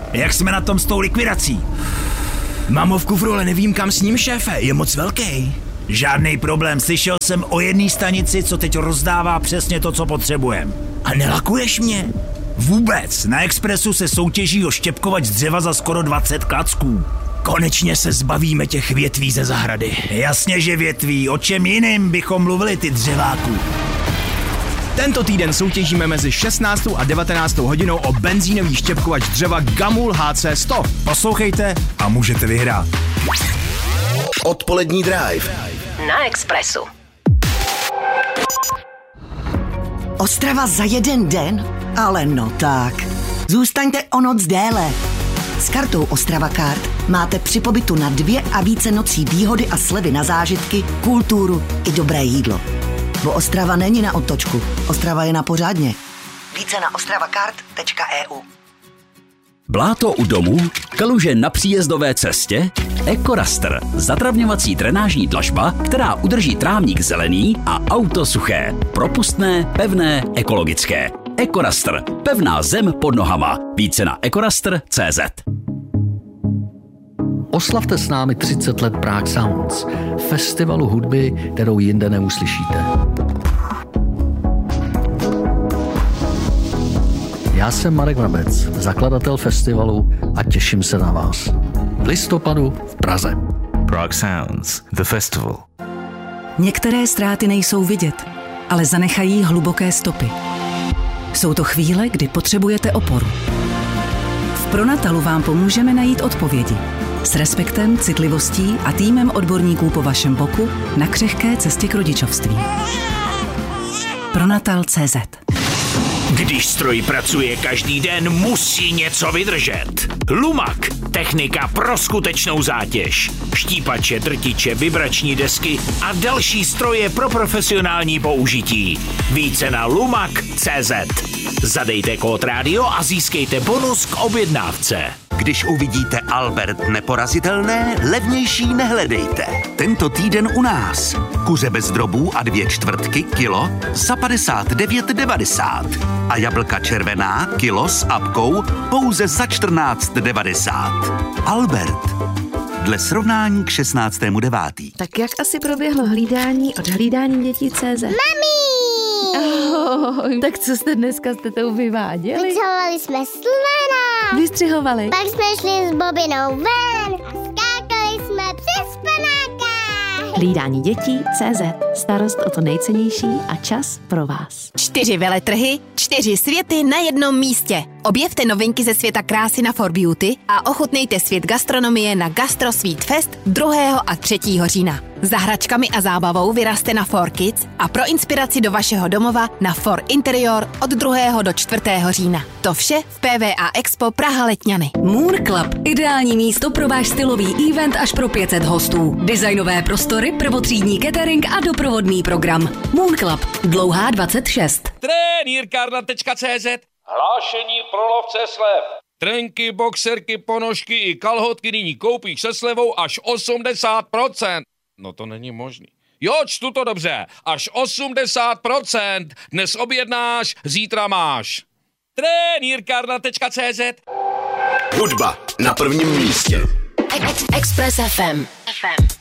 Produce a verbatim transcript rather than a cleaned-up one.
Jak jsme na tom s tou likvidací? Mám ho v kufru, ale nevím kam s ním, šéfe, je moc velký. Žádný problém, slyšel jsem o jedné stanici, co teď rozdává přesně to, co potřebujeme. A nelakuješ mě? Vůbec, na Expressu se soutěží o štěpkovač z dřeva za skoro dvacet klacků. Konečně se zbavíme těch větví ze zahrady. Jasně, že větví, o čem jiným bychom mluvili, ty dřeváku. Tento týden soutěžíme mezi šestnáctou a devatenáctou hodinou o benzínový štěpkovač dřeva Gamul H C sto. Poslouchejte a můžete vyhrát. Odpolední drive na Expressu. Ostrava za jeden den? Ale no tak. Zůstaňte o noc déle. S kartou Ostrava Card máte při pobytu na dvě a více nocí výhody a slevy na zážitky, kulturu i dobré jídlo. Bo Ostrava není na otočku, Ostrava je na pořádně. Více na ostravacard tečka e u. Bláto u domu, kaluže na příjezdové cestě, Ekoraster, zatravňovací drenážní dlažba, která udrží trávník zelený a auto suché, propustné, pevné, ekologické. Ekoraster, pevná zem pod nohama. Více na ekoraster tečka cé zet. Oslavte s námi třicet let Prague Sounds, festivalu hudby, kterou jinde neuslyšíte. Já jsem Marek Vrabec, zakladatel festivalu a těším se na vás. V listopadu v Praze. Prague Sounds, the festival. Některé ztráty nejsou vidět, ale zanechají hluboké stopy. Jsou to chvíle, kdy potřebujete oporu. V Pronatalu vám pomůžeme najít odpovědi. S respektem, citlivostí a týmem odborníků po vašem boku na křehké cestě k rodičovství. Pronatal tečka cé zet. Když stroj pracuje každý den, musí něco vydržet. Lumak. Technika pro skutečnou zátěž. Štípače, drtiče, vibrační desky a další stroje pro profesionální použití. Více na lumak tečka cé zet. Zadejte kód rádio a získejte bonus k objednávce. Když uvidíte Albert neporazitelné, levnější nehledejte. Tento týden u nás. Kuře bez drobů a dvě čtvrtky kilo za padesát devět devadesát. A jablka červená kilo s apkou pouze za čtrnáct devadesát. Albert. Dle srovnání k šestnáctému devátý. Tak jak asi proběhlo hlídání od hlídání dětí tečka cé zet? Mami! Oh, tak co jste dneska jste to vyváděli? Vyčahovali jsme slona. Vystřihovali. Pak jsme šli s Bobinou ven a skákali jsme přes panáka. Hlídání dětí tečka cé zet. Starost o to nejcennější a čas pro vás. Čtyři veletrhy, čtyři světy na jednom místě. Objevte novinky ze světa krásy na For Beauty a ochutnejte svět gastronomie na Gastro Sweet Fest druhého a třetího října. Za hračkami a zábavou vyraste na For Kids a pro inspiraci do vašeho domova na For Interior od druhého do čtvrtého října. To vše v P V A Expo Praha Letňany. Moon Club. Ideální místo pro váš stylový event až pro pět set hostů. Designové prostory, prvotřídní catering a doprovodný program. Moon Club. Dlouhá dvacet šest. Trenýrkárna tečka cé zet. Hlášení pro lovce slev. Trenky, boxerky, ponožky i kalhotky nyní koupíš se slevou až osmdesát procent. No to není možný. Jo, čtu to dobře. Až osmdesát procent. Dnes objednáš, zítra máš. Trenýrkárna tečka cé zet. Hudba na prvním místě. Express ef em. F M.